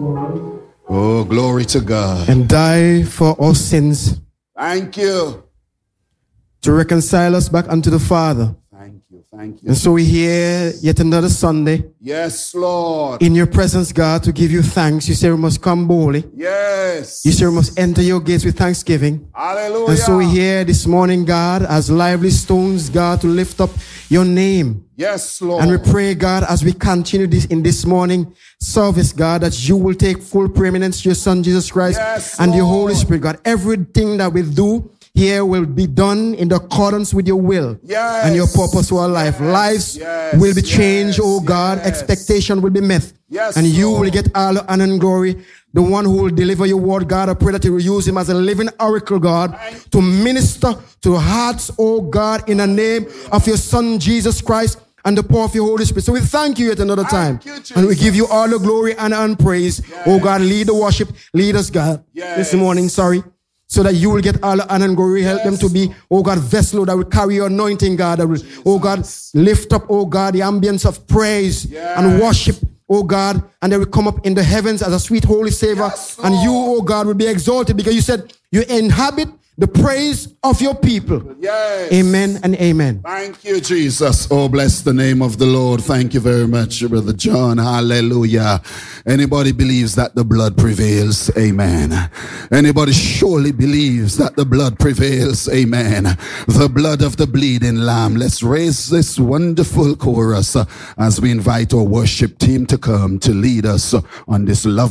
Oh, glory to God. And die for our sins. Thank you. To reconcile us back unto the Father. Thank you. Thank you. And so we're here yet another Sunday. Yes, Lord. In your presence, God, to give you thanks. You say we must come boldly. Yes. You say we must enter your gates with thanksgiving. Hallelujah. And so we're here this morning, God, as lively stones, God, to lift up your name. Yes, Lord. And we pray, God, as we continue this in this morning service, God, that you will take full preeminence to your Son, Jesus Christ, and your Holy Spirit, God. Everything that we do here will be done in accordance with your will and your purpose for our life. Lives will be changed, oh God. Expectation will be met. And you will get all the honor and glory. The one who will deliver your word, God, I pray that you will use him as a living oracle, God, to minister to hearts, oh God, in the name of your Son, Jesus Christ, and the power of your Holy Spirit. So we thank you yet another time. And we give you all the glory, honor, and praise. Oh God, lead the worship. Lead us, God, this morning, so that you will get all the honor and glory. Help them to be, oh God, vessel that will carry your anointing, God. That will, oh God, lift up, oh God, the ambience of praise and worship, oh God. And they will come up in the heavens as a sweet holy savor. And you, oh God, will be exalted because you said you inhabit the praise of your people. Yes. Amen and amen. Thank you, Jesus. Oh, bless the name of the Lord. Thank you very much, Brother John. Hallelujah. Anybody believes that the blood prevails? Amen. Anybody surely believes that the blood prevails? Amen. The blood of the bleeding lamb. Let's raise this wonderful chorus as we invite our worship team to come to lead us on this love.